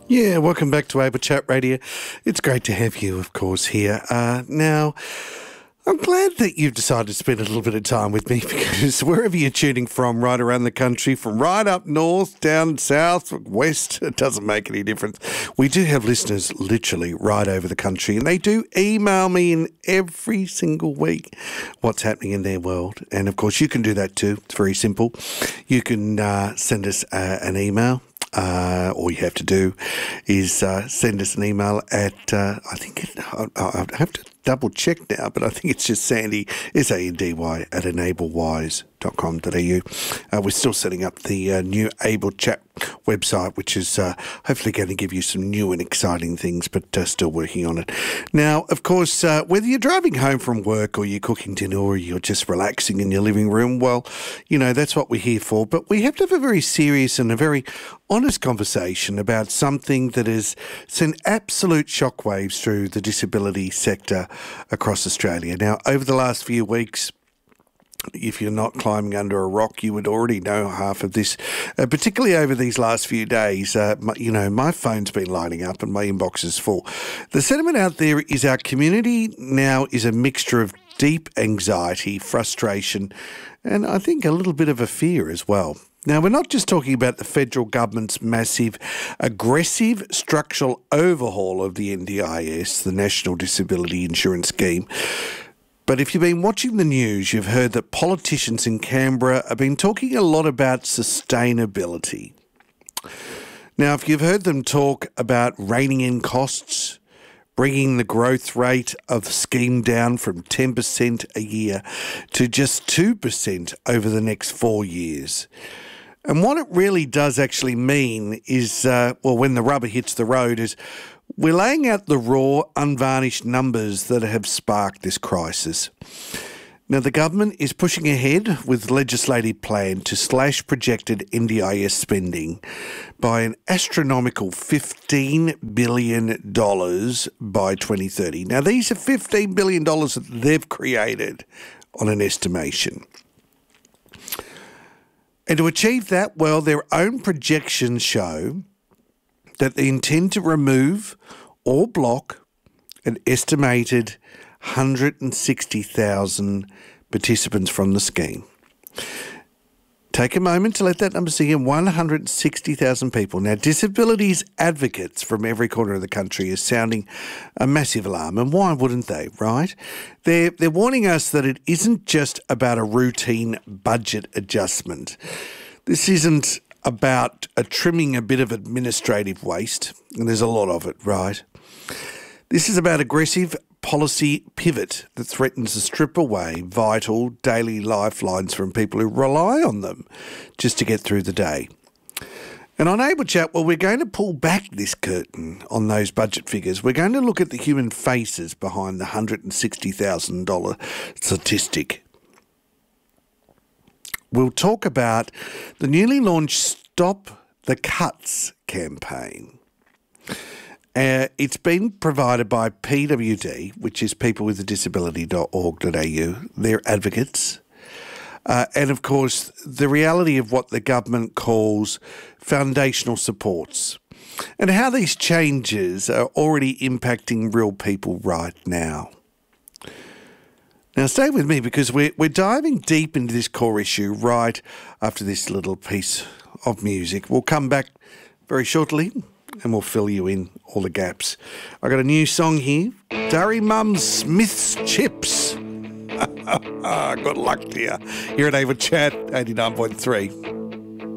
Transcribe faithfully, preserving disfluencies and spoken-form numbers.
Yeah, welcome back to Able Chat Radio. It's great to have you, of course, here. Uh, now, I'm glad that you've decided to spend a little bit of time with me because wherever you're tuning from, right around the country, from right up north, down south, west, it doesn't make any difference. We do have listeners literally right over the country, and they do email me in every single week what's happening in their world. And, of course, you can do that too. It's very simple. You can uh, send us uh, an email. Uh, all you have to do is uh, send us an email at, uh, I think, it, I, I have to double check now, but I think it's just Sandy, S A N D Y, at enablewise dot com dot a u. Uh, we're still setting up the uh, new Able Chat website, which is uh, hopefully going to give you some new and exciting things, but uh, still working on it. Now, of course, uh, whether you're driving home from work or you're cooking dinner or you're just relaxing in your living room, well, you know, that's what we're here for. But we have to have a very serious and a very honest conversation about something that has sent absolute shockwaves through the disability sector across Australia. Now, over the last few weeks, if you're not climbing under a rock, you would already know half of this, uh, particularly over these last few days. Uh, my, you know, my phone's been lighting up and my inbox is full. The sentiment out there is our community now is a mixture of deep anxiety, frustration, and I think a little bit of a fear as well. Now, we're not just talking about the federal government's massive, aggressive structural overhaul of the N D I S, the National Disability Insurance Scheme. But if you've been watching the news, you've heard that politicians in Canberra have been talking a lot about sustainability. Now, if you've heard them talk about reining in costs, bringing the growth rate of the scheme down from ten percent a year to just two percent over the next four years. And what it really does actually mean is, uh, well, when the rubber hits the road, is we're laying out the raw, unvarnished numbers that have sparked this crisis. Now, the government is pushing ahead with legislative plan to slash projected N D I S spending by an astronomical fifteen billion dollars by twenty thirty. Now, these are fifteen billion dollars that they've created on an estimation. And to achieve that, well, their own projections show that they intend to remove or block an estimated one hundred sixty thousand participants from the scheme. Take a moment to let that number sink in, one hundred sixty thousand people. Now, disabilities advocates from every corner of the country are sounding a massive alarm, and why wouldn't they, right? They're, they're warning us that it isn't just about a routine budget adjustment. This isn't about a trimming a bit of administrative waste, and there's a lot of it, right? This is about aggressive policy pivot that threatens to strip away vital daily lifelines from people who rely on them just to get through the day. And on Able Chat, well, we're going to pull back this curtain on those budget figures. We're going to look at the human faces behind the one hundred sixty thousand dollars statistic. We'll talk about the newly launched Stop the Cuts campaign. Uh, it's been provided by P W D, which is people with a disability dot org dot a u. They're advocates. Uh, and, of course, the reality of what the government calls foundational supports and how these changes are already impacting real people right now. Now, stay with me because we're, we're diving deep into this core issue right after this little piece of music. We'll come back very shortly and we'll fill you in all the gaps. I got a new song here, Durry Mum Smith's Chips. Good luck to you. Here at Able Chat, eighty-nine point three.